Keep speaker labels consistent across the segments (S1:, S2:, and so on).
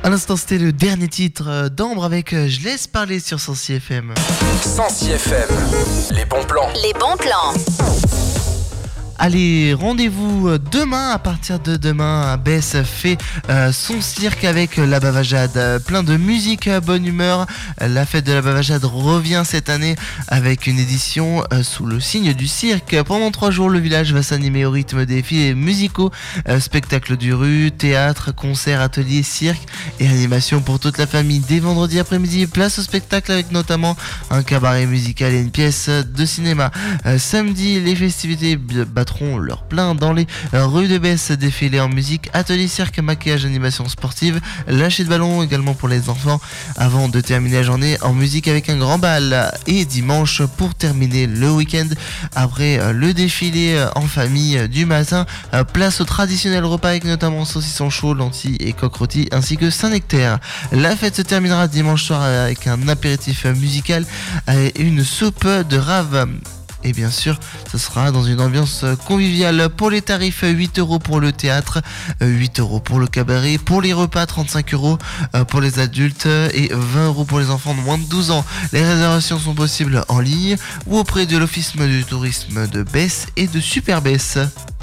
S1: À l'instant, c'était le dernier titre d'Ambre avec Je laisse parler sur Sancy FM.
S2: Sancy FM, les bons plans.
S3: Les bons plans.
S1: Allez, rendez-vous demain, à partir de demain, Bess fait son cirque avec la Bavajade. Plein de musique à bonne humeur. La fête de la Bavajade revient cette année avec une édition sous le signe du cirque. Pendant 3 jours, le village va s'animer au rythme des défilés musicaux, spectacles du rue, théâtre, concerts, ateliers, cirque et animation pour toute la famille. Dès vendredi après-midi, place au spectacle avec notamment un cabaret musical et une pièce de cinéma. Samedi, les festivités battront leur plein dans les rues de Bess, défilés en musique, atelier cirque, maquillage, animation sportive, lâcher de ballon également pour les enfants, avant de terminer la journée en musique avec un grand bal. Et dimanche, pour terminer le week-end, après le défilé en famille du matin, place au traditionnel repas avec notamment saucisson chaud, lentilles et coq rôti ainsi que Saint-Nectaire. La fête se terminera dimanche soir avec un apéritif musical et une soupe de rave. Et bien sûr, ce sera dans une ambiance conviviale. Pour les tarifs, 8 € pour le théâtre, 8 € pour le cabaret, pour les repas, 35 € pour les adultes et 20 € pour les enfants de moins de 12 ans. Les réservations sont possibles en ligne ou auprès de l'Office du tourisme de Bess et de Super Bess.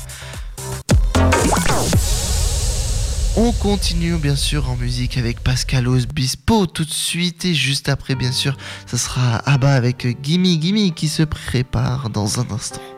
S1: On continue bien sûr en musique avec Pascal Obispo tout de suite, et juste après bien sûr ce sera Abba avec Gimme Gimme qui se prépare dans un instant.